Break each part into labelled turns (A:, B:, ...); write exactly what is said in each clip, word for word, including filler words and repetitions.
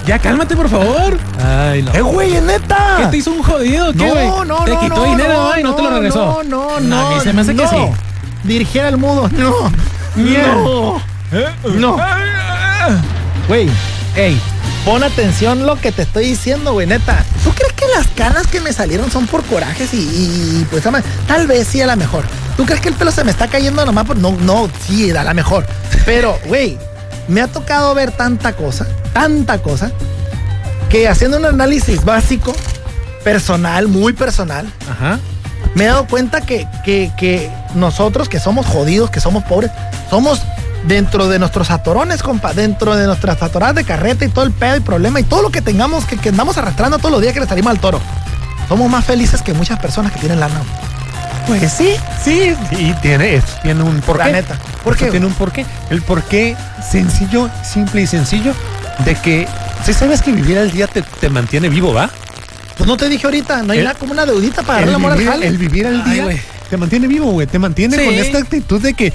A: Ya cálmate, por favor. Ay, no.
B: ¡Eh, güey, es neta!
A: ¿Qué te hizo un jodido? ¿Qué, güey?
B: No, no,
A: Te
B: no,
A: quitó
B: no,
A: dinero,
B: no,
A: ¿va? Y no,
B: no
A: te lo regresó.
B: No, no,
A: No,
B: no.
A: a mí se me hace
B: no.
A: que sí.
B: Dirigir al mudo, no. No. No. Güey,
A: Ey,
B: pon atención lo que te estoy diciendo, güey, neta. ¿Tú crees que las canas que me salieron son por corajes y, y, y pues tal vez sí a la mejor? ¿Tú crees que el pelo se me está cayendo nomás por no, no, sí, a la mejor? Pero, güey, me ha tocado ver tanta cosa, tanta cosa, que haciendo un análisis básico, personal, muy personal,
A: ajá.
B: me he dado cuenta que, que, que nosotros que somos jodidos, que somos pobres, somos dentro de nuestros atorones, compa, dentro de nuestras atoradas de carreta y todo el pedo y problema y todo lo que tengamos, que, que andamos arrastrando todos los días que le salimos al toro. Somos más felices que muchas personas que tienen lana.
C: Pues sí, sí, y tiene, esto tiene un porqué.
B: La neta. ¿Por qué?
C: Tiene un porqué. El porqué sencillo, simple y sencillo, de que, si sabes que vivir al día te, te mantiene vivo, ¿va?
B: Pues no te dije ahorita, no hay
C: El-
B: nada como una deudita para darle
C: El
B: amor al
C: vivir,
B: jale.
C: el vivir al
A: Ay,
C: día
A: güey.
C: te mantiene vivo, güey. Te mantiene
A: Sí.
C: con esta actitud de que,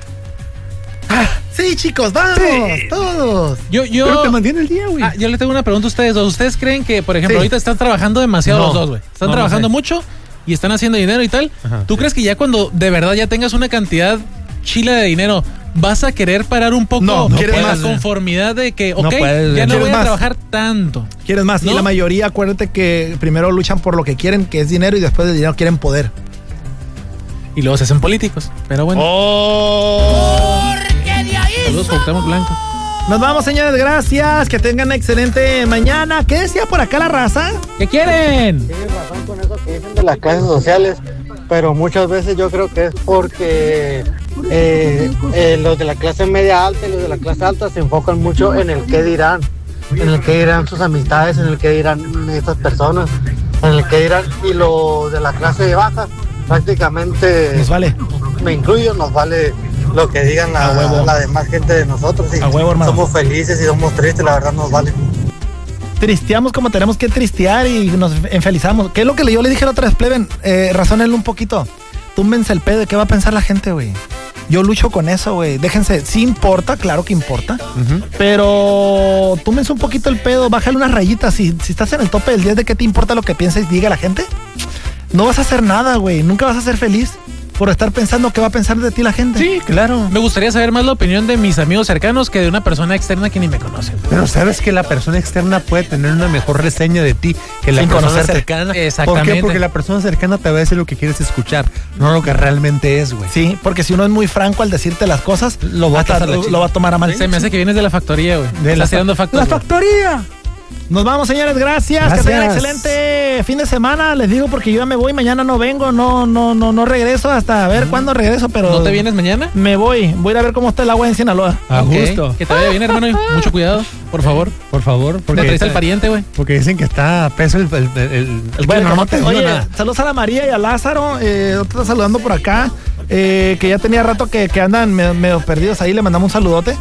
B: Sí, chicos, vamos,
C: Sí.
B: todos.
A: Yo, yo.
C: pero te mantiene el día, güey.
A: Ah, yo le tengo una pregunta a ustedes dos. ¿Ustedes creen que, por ejemplo,
B: Sí.
A: ahorita están trabajando demasiado
C: No.
A: los dos, güey? Están
C: No, no
A: trabajando
C: sé.
A: mucho y están haciendo dinero y tal.
C: Ajá,
A: ¿Tú
C: sí.
A: crees que ya cuando de verdad ya tengas una cantidad chila de dinero, vas a querer parar un poco
B: No, no
A: en
B: quieres
A: la
B: más.
A: conformidad de que,
C: No
A: ok,
C: puedes,
A: ya no
B: ¿quieres
A: voy a
B: más?
A: trabajar tanto?
B: ¿Quieres más?
A: ¿No?
B: Y la mayoría, acuérdate que primero luchan por lo que quieren, que es dinero, y después del dinero quieren poder.
A: Y luego se hacen políticos. Pero bueno,
B: ¡Oh!
A: saludos Cuauhtémoc Blanco.
B: Nos vamos, señores, gracias. Que tengan una excelente mañana. ¿Qué decía por acá la raza?
A: ¿Qué quieren?
D: Tienes razón con eso que dicen de las clases sociales, pero muchas veces yo creo que es porque eh, eh, los de la clase media alta y los de la clase alta se enfocan mucho en el qué dirán, en el qué dirán sus amistades, en el qué dirán estas personas, en el qué dirán, y los de la clase baja prácticamente,
B: Nos vale.
D: me incluyo, nos vale lo que digan
B: A
D: la,
B: huevo.
D: la demás gente de nosotros. Y
B: A huevo, hermano.
D: somos felices y somos tristes, la verdad nos vale.
B: Tristeamos como tenemos que tristear y nos enfelizamos. ¿Qué es lo que yo le dije la otra vez, pleben? Eh, razónenlo un poquito. Túmbense el pedo de qué va a pensar la gente, güey. Yo lucho con eso, güey. Déjense, sí importa, claro que importa.
C: Ujú.
B: Pero túmense un poquito el pedo, bájale unas rayitas. Si, si estás en el tope del diez, ¿de qué te importa lo que piensa y diga la gente? No vas a hacer nada, güey. Nunca vas a ser feliz por estar pensando qué va a pensar de ti la gente.
A: Sí, claro. Me gustaría saber más la opinión de mis amigos cercanos que de una persona externa que ni me conoce.
C: Pero sabes que la persona externa puede tener una mejor reseña de ti que la
B: Sin
C: persona
B: conocerte.
C: cercana.
A: Exactamente.
C: ¿Por qué? Porque la persona cercana te va a decir lo que quieres escuchar, no lo que realmente es, güey.
B: Sí, porque si uno es muy franco al decirte las cosas,
C: Lo va a
B: hasta
C: pasar la
B: lo,
C: chica.
B: lo va a tomar a mal.
A: Se me hace que vienes de la factoría, güey.
C: De la
A: Estás tirando
C: fa-
A: factos.
B: ¡La
A: güey.
B: factoría! Nos vamos, señores, gracias.
C: Gracias.
B: Que tengan excelente fin de semana. Les digo porque yo ya me voy, mañana no vengo, no, no, no, no regreso hasta a ver cuándo regreso, pero.
A: ¿No te vienes mañana?
B: Me voy, voy a ir a ver cómo está el agua en Sinaloa.
C: A
A: Ok,
C: gusto.
A: Que te vaya bien, hermano. y Mucho cuidado, por favor.
C: Por favor.
A: Porque
C: Porque,
A: traes al pariente, güey.
C: porque dicen que está a peso el, el, el, el
B: Bueno,
C: kilo,
B: no te
C: digo
B: Oye,
C: nada.
B: saludos a la María y a Lázaro. Eh, otro está saludando por acá. Eh, que ya tenía rato que, que andan medio, medio perdidos ahí. Le mandamos un saludote.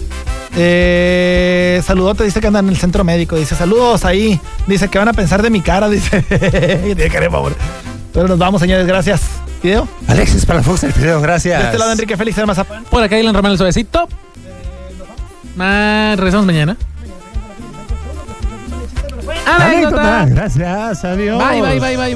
B: Eh, saludote, dice que andan en el centro médico. Dice, saludos ahí. Dice que van a pensar de mi cara. Dice, tiene que favor. Pero nos vamos, señores, gracias. ¿Video?
C: Alexis para Fox el video, gracias.
B: De este lado, Enrique Félix de Mazapán.
A: Por acá, Ilan Román, el suavecito. Ma- regresamos mañana.
C: Anécdota. Gracias, adiós.
A: Bye, bye, bye, bye.